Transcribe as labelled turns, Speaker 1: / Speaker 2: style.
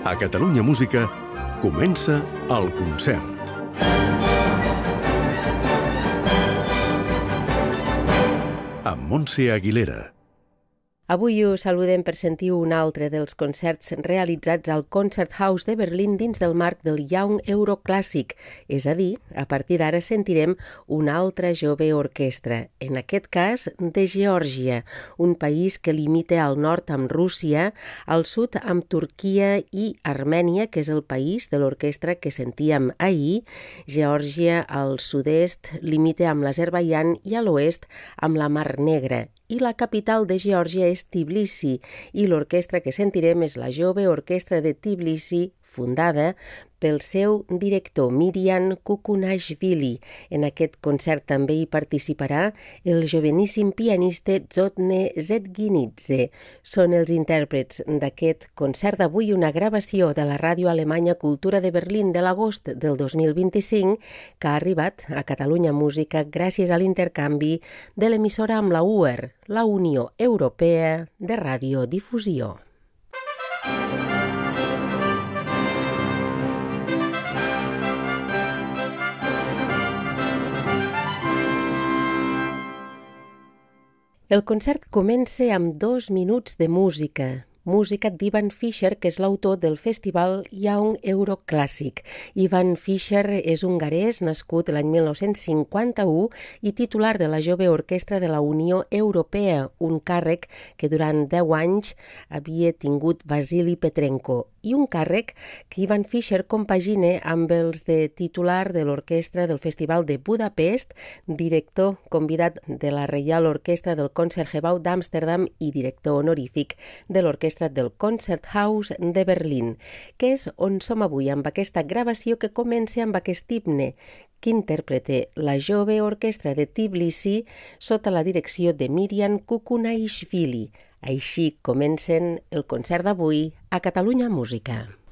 Speaker 1: A Catalunya Música comença el concert. Amb Montse Aguilera.
Speaker 2: Avui us saludem per sentir un altre dels concerts realitzats al Konzerthaus de Berlín dins del marc del Young Euroclàssic, és a dir, a partir d'ara sentirem una altra jove orquestra, en aquest cas de Geòrgia, un país que limita al nord amb Rússia, al sud amb Turquia i Armènia, que és el país de l'orquestra que sentíem ahir. Geòrgia al sud-est limita amb l'Azerbaidjan i a l'oest amb la Mar Negra. I la capital de Geòrgia és Tbilisi, i l'orquestra que sentirem és la jove orquestra de Tbilisi, fundada pel seu director Miriam Kukunashvili. En aquest concert també hi participarà el joveníssim pianista Zhodne Zedginidze. Són els intèrprets d'aquest concert d'avui, una gravació de la ràdio alemanya Cultura de Berlín de l'agost del 2025 que ha arribat a Catalunya Música gràcies a l'intercanvi de l'emissora amb la UER, la Unió Europea de Radiodifusió. El concert comença amb 2 minuts de música d'Ivan Fischer, que és l'autor del festival Young Euroclàssic. Ivan Fischer és hongarès, nascut l'any 1951 i titular de la jove orquestra de la Unió Europea, un càrrec que durant 10 anys havia tingut Vasily Petrenko, i un càrrec que Ivan Fischer compagina amb els de titular de l'orquestra del Festival de Budapest, director convidat de la Reial Orquestra del Concertgebouw d'Amsterdam i director honorífic de l'orquestra del Konzerthaus de Berlín, que és on som avui amb aquesta gravació que comença amb aquest himne que interpreta la jove orquestra de Tbilisi sota la direcció de Miriam Kukunashvili. Així comencen el concert d'avui a Catalunya Música.